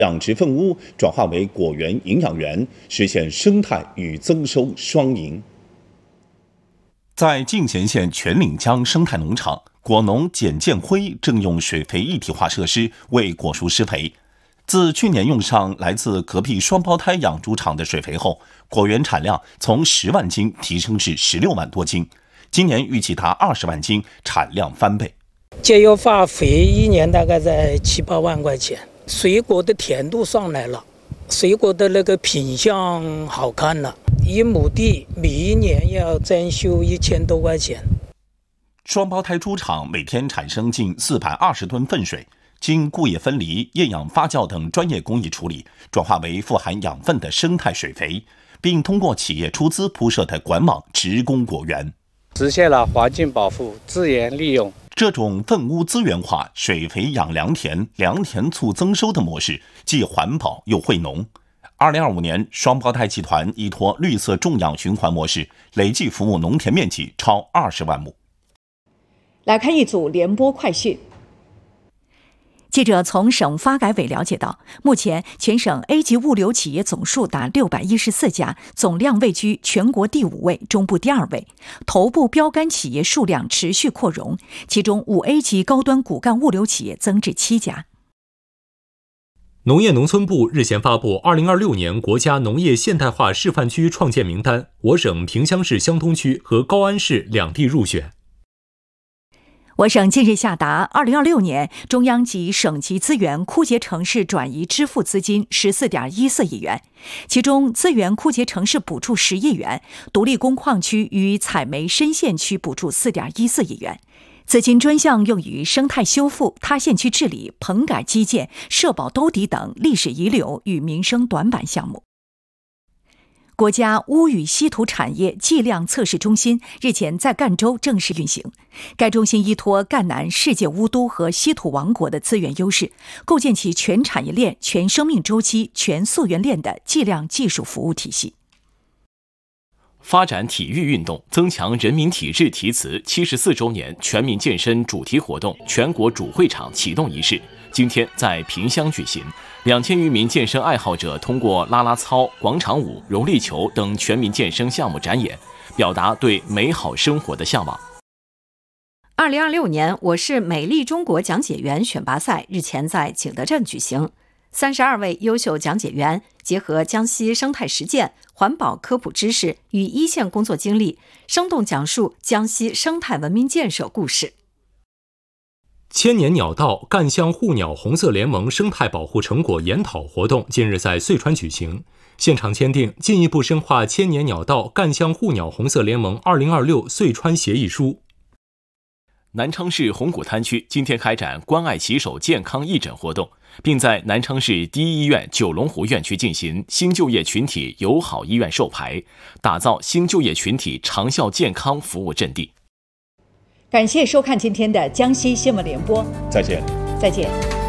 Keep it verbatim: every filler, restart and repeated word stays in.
养殖粪污转化为果园营养源，实现生态与增收双赢。在进贤县全岭江生态农场，果农简建辉正用水肥一体化设施为果树施肥。自去年用上来自隔壁双胞胎养猪场的水肥后，果园产量从十万斤提升至十六万多斤，今年预计达二十万斤，产量翻倍。 节约化肥一年大概在七八万块钱，水果的甜度上来了，水果的那个品相好看了。一亩地每一年要增收一千多块钱。 双胞胎猪场每天产生近四百二十吨粪水，经固液分离、厌氧发酵等专业工艺处理，转化为富含养分的生态水肥，并通过企业出资铺设的管网直供果园， 实现了环境保护、资源利用。 这种粪污资源化、水肥养良田、良田促增收的模式，既环保又惠农。二零二五年，双胞胎集团依托绿色种养循环模式，累计服务农田面积超二十万亩。 来看一组联播快讯。记者从省发改委了解到，目前全省 A 级物流企业总数达六百一十四家，总量位居全国第五位，中部第二位。头部标杆企业数量持续扩容，其中五 A 级高端骨干物流企业增至七家。 农业农村部日前发布二零二六年国家农业现代化示范区创建名单，我省萍乡市湘东区和高安市两地入选。 我省近日下达二零二六年中央及省级资源枯竭城市转移支付资金 十四点一四亿元，其中资源枯竭城市补助十亿元，独立工矿区与采煤深县区补助 四点一四亿元。资金专项用于生态修复、塌陷区治理、棚改基建、社保兜底等历史遗留与民生短板项目。国家钨与稀土产业计量测试中心日前在赣州正式运行。该中心依托赣南世界钨都和稀土王国的资源优势，构建起全产业链、全生命周期、全溯源链的计量技术服务体系。 发展体育运动，增强人民体质题词七十四周年全民健身主题活动全国主会场启动仪式今天在萍乡举行。两千余名健身爱好者通过啦啦操、广场舞、柔力球等全民健身项目展演，表达对美好生活的向往。 二零二六年我市美丽中国讲解员选拔赛日前在景德镇举行。三十二位优秀讲解员结合江西生态实践、环保科普知识与一线工作经历，生动讲述江西生态文明建设故事。 千年鸟道赣湘护鸟红色联盟生态保护成果研讨活动近日在遂川举行，现场签订进一步深化千年鸟道赣湘护鸟红色联盟二零二六遂川协议书。 南昌市红谷滩区今天开展关爱骑手健康义诊活动，并在南昌市第一医院九龙湖院区进行新就业群体友好医院授牌，打造新就业群体长效健康服务阵地。 感谢收看今天的江西新闻联播， 再见， 再见。